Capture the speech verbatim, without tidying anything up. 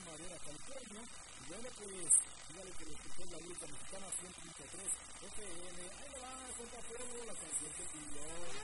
Madera, California. Y bueno, pues, dígale que lo escuchó la Liga Mexicana ciento treinta y tres F M. Ahí le va, compa Pedro, la canción que pidió.